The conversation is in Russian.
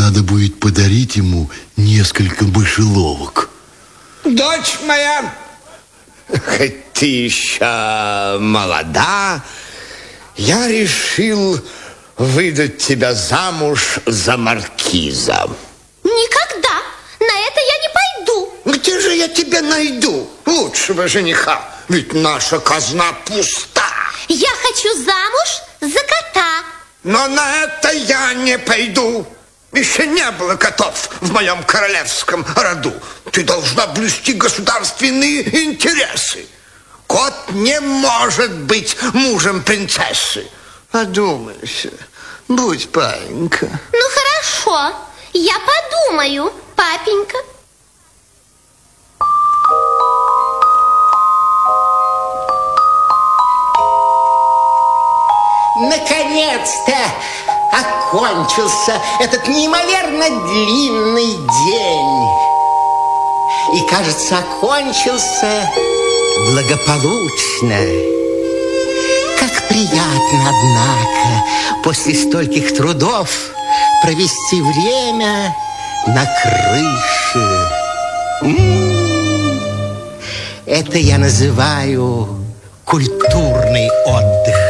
надо будет подарить ему несколько мышеловок. Дочь моя, хоть ты еще молода, я решил выдать тебя замуж за маркиза. Никогда. На это я не пойду. Где же я тебе найду лучшего жениха? Ведь наша казна пуста. Я хочу замуж за кота. Но на это я не пойду. Еще не было котов в моем королевском роду. Ты должна блюсти государственные интересы. Кот не может быть мужем принцессы. Подумайся, будь папенька. Ну хорошо, я подумаю, папенька. Наконец-то окончился этот неимоверно длинный день. И, кажется, окончился благополучно. Как приятно, однако, после стольких трудов провести время на крыше. Это я называю культурный отдых.